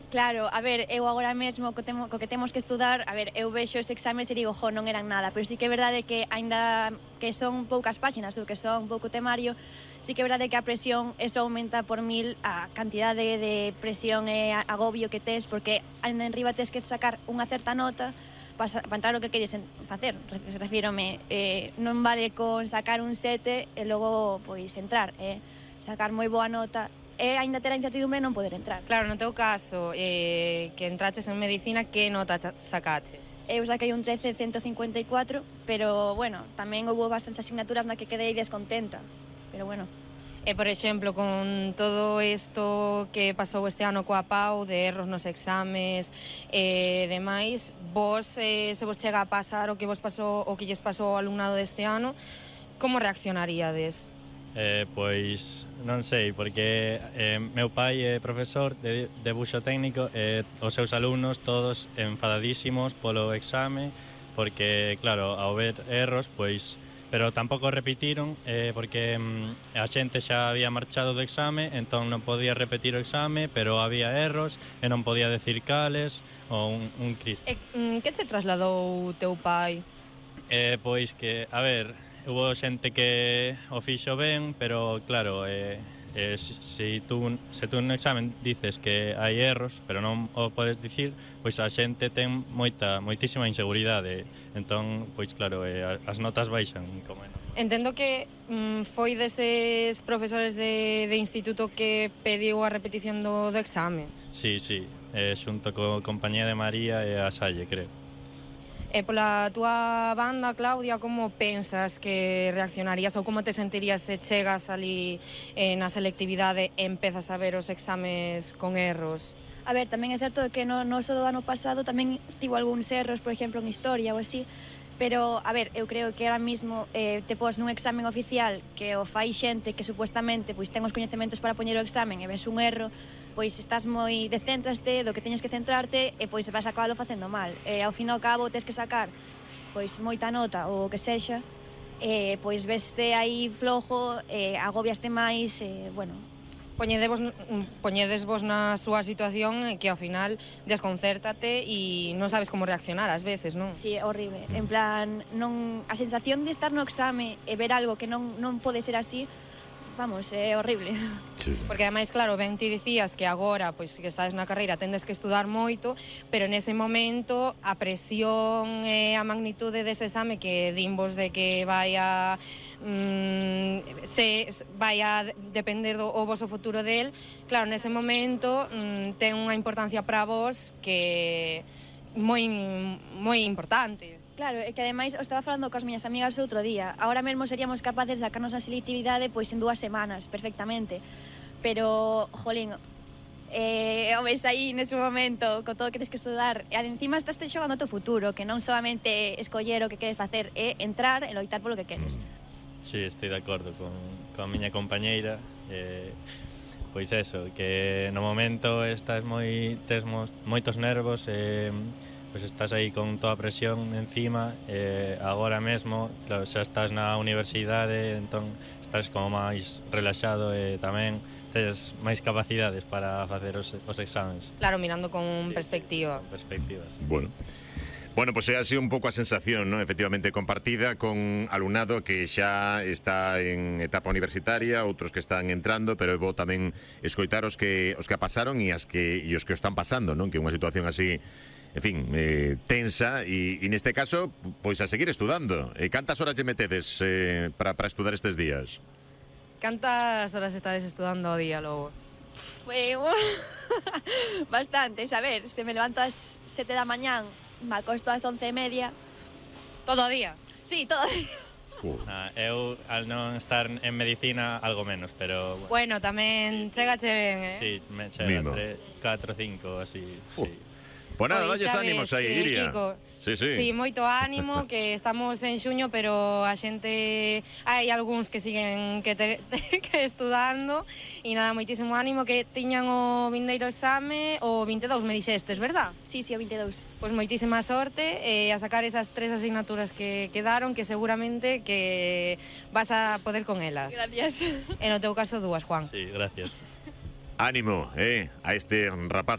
Claro, a ver, eu agora mesmo co que temos que estudar, a ver, eu vexo os exames e digo, jo, non eran nada, pero sí que é verdade que aínda que son poucas páxinas, ou que son pouco temario, sí que é verdade que a presión eso aumenta por 1000 a cantidade de presión e agobio que tes, porque aínda en riba tes que sacar unha certa nota para entrar o que queres facer, refírome, non vale con sacar un 7 e logo, pois, entrar, sacar moi boa nota e aínda ter a incertidumbre non poder entrar. Claro, no teu caso, que entraches en medicina, que nota sacaches? Eu saquei un 13,154, pero, bueno, tamén houve bastantes asignaturas na que quedei descontenta, pero, bueno. E, por exemplo, con todo isto que pasou este ano coa PAU, de erros nos exames e demais, vos, se vos chega a pasar o que lles pasou ao alumnado deste ano, como reaccionaríades? Pois non sei, porque meu pai é profesor de debuxo técnico e os seus alumnos todos enfadadísimos polo exame, porque, claro, ao ver erros, pois, pero tampouco repetiron, porque a xente xa había marchado do exame, entón non podía repetir o exame, pero había erros e non podía decir cales, ou un cristo. E que che trasladou teu pai? Pois que, a ver, hubo xente que o fixo ben, pero claro, se tú no examen dices que hai erros, pero non o podes dicir, pois a xente ten moitísima inseguridade, entón, pois claro, as notas baixan, como é. Entendo que foi deses profesores de instituto que pediu a repetición do exame. Sí, xunto co compañía de María e a Salle, creo. E pola túa banda, Claudia, como pensas que reaccionarías ou como te sentirías se chegas ali na selectividade e empezas a ver os exames con erros? A ver, tamén é certo que no noso do ano pasado tamén tivo algúns erros, por exemplo, en historia ou así, pero, a ver, eu creo que ahora mismo te pos nun examen oficial que o fai xente que supuestamente pois ten os coñecementos para poñer o examen e ves un erro, pois estás moi descentraste do que teñes que centrarte e pois vas a acabalo facendo mal. E ao fin e ao cabo tes que sacar pois moita nota ou o que sexa, e pois veste aí flojo, agobiaste máis, bueno. Poñedesvos na súa situación que ao final desconcértate e non sabes como reaccionar ás veces, non? Sí, é horrible. En plan, a sensación de estar no exame e ver algo que non pode ser así, vamos, é horrible. Sí. Porque ademais, claro, ben ti dicías que agora, pois que estades na carreira, tendes que estudar moito, pero nese momento a presión e a magnitude dese exame que dimos de que vai a depender do voso futuro del, claro, nese momento ten unha importancia para vos que moi importante. Claro, é que ademais o estaba falando coas miñas amigas outro día. Ahora mesmo seríamos capaces de sacarnos a selectividade pois en 2 semanas, perfectamente. Pero, jolín, o ves aí nese momento con todo o que tens que estudar e encima estás xogando o teu futuro, que non solamente escoller o que queres facer, é entrar e loitar polo que queres. Sí, estou de acordo con a miña compañeira. Pois eso, que no momento tes moitos nervos e pois estás aí con toda a presión encima e agora mesmo, claro, xa estás na universidade, entón estás como máis relaxado e tamén tes máis capacidades para facer os exames. Claro, mirando con perspectiva. Con perspectivas. Bueno, pues é así un pouco a sensación, ¿no? Efectivamente compartida con alumnado que xa está en etapa universitaria, outros que están entrando, pero é bo tamén escoitar os que a pasaron e os que o están pasando, non? Que unha situación así, en fin, tensa e neste caso, pois a seguir estudando. Cantas horas lle metedes para estudar estes días? Cantas horas estades estudando ao día logo? Bastantes, a ver, se me levanto ás 7 da mañán, me acosto ás 11:30. Todo o día? Sí, todo o día. Eu, al non estar en medicina, algo menos, pero... Bueno, tamén chegache ben, Sí, me chega entre 4 o 5, así, sí. Pues nada, dalles ánimos aí, Iria. Sí, moito ánimo, que estamos en xuño, pero a xente hai algúns que siguen que estudando e nada, moitísimo ánimo, que tiñan o vindeiro exame o 22, me dixestes, verdad? Sí, o 22. Pois moitísima sorte a sacar esas 3 asignaturas que quedaron, que seguramente que vas a poder con elas. Gracias. En o teu caso 2, Juan. Sí, gracias. Ánimo, a este rapaz